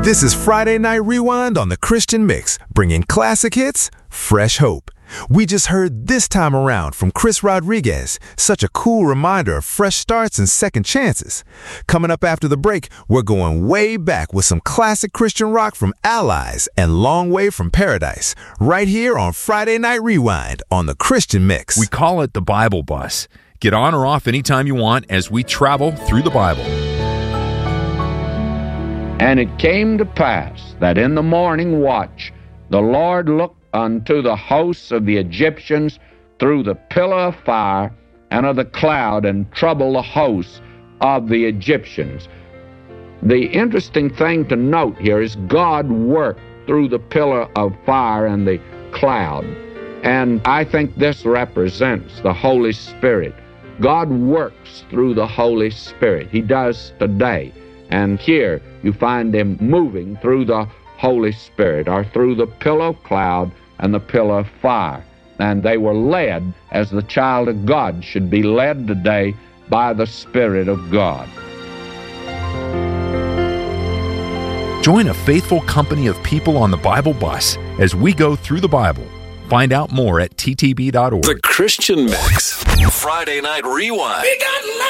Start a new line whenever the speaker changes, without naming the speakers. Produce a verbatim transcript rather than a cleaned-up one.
This is Friday Night Rewind on the Christian Mix, bringing classic hits, fresh hope. We just heard This Time Around from Chris Rodriguez, such a cool reminder of fresh starts and second chances. Coming up after the break, we're going way back with some classic Christian rock from Allies and Long Way from Paradise, right here on Friday Night Rewind on the Christian Mix.
We call it the Bible Bus. Get on or off anytime you want as we travel through the Bible.
And it came to pass that in the morning watch the Lord looked unto the hosts of the Egyptians through the pillar of fire and of the cloud, and troubled the hosts of the Egyptians. The interesting thing to note here is God worked through the pillar of fire and the cloud. And I think this represents the Holy Spirit. God works through the Holy Spirit. He does today. And here you find him moving through the Holy Spirit, or through the pillar of cloud and the pillar of fire. And they were led as the child of God should be led today by the Spirit of God.
Join a faithful company of people on the Bible Bus as we go through the Bible. Find out more at t t b dot org.
The Christian Mix. Friday Night Rewind. We got